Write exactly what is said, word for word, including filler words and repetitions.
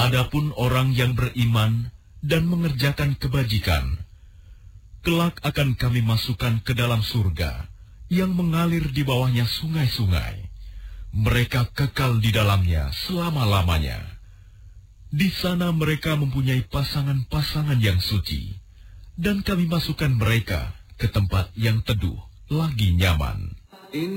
Adapun orang yang beriman dan mengerjakan kebajikan, kelak akan kami masukkan ke dalam surga yang mengalir di bawahnya sungai-sungai. Mereka kekal di dalamnya selama-lamanya. Di sana mereka mempunyai pasangan-pasangan yang suci, dan kami masukkan mereka ke tempat yang teduh lagi nyaman.